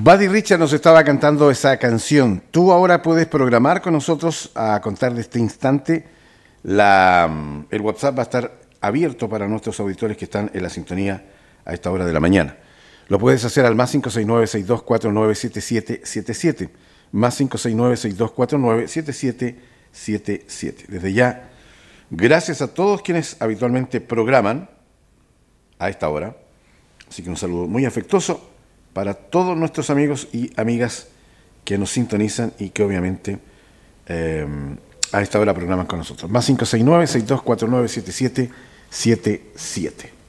Buddy Richard nos estaba cantando esa canción. Tú ahora puedes programar con nosotros a contar de este instante. El WhatsApp va a estar abierto para nuestros auditores que están en la sintonía a esta hora de la mañana. Lo puedes hacer al más 569-6249-7777. Más 569-6249-7777. Desde ya, gracias a todos quienes habitualmente programan a esta hora. Así que un saludo muy afectuoso para todos nuestros amigos y amigas que nos sintonizan y que obviamente a esta hora programan con nosotros. Más 569-6249-7777.